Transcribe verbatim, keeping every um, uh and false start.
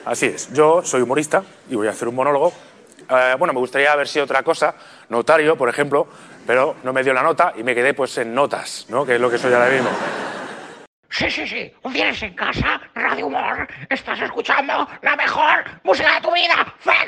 Así es, yo soy humorista y voy a hacer un monólogo. Eh, bueno, me gustaría haber sido otra cosa, notario, por ejemplo, pero no me dio la nota y me quedé pues en notas, ¿no? Que es lo que soy ahora mismo. Sí, sí, sí. Tienes en casa Radio Humor. Estás escuchando la mejor música de tu vida.